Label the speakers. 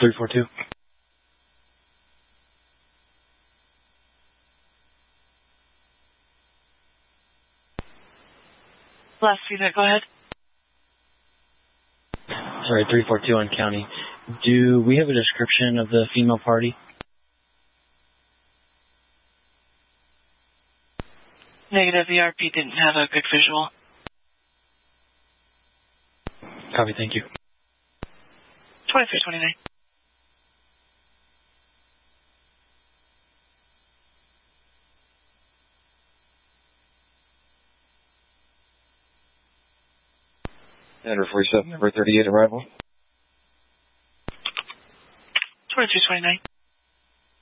Speaker 1: 342.
Speaker 2: Last unit, go ahead.
Speaker 1: Sorry, 342 on county. Do we have a description of the female party?
Speaker 2: Negative, ERP didn't have a good visual.
Speaker 1: Copy, thank you.
Speaker 2: 2329.
Speaker 3: Number 47, number 38 arrival.
Speaker 2: 2329.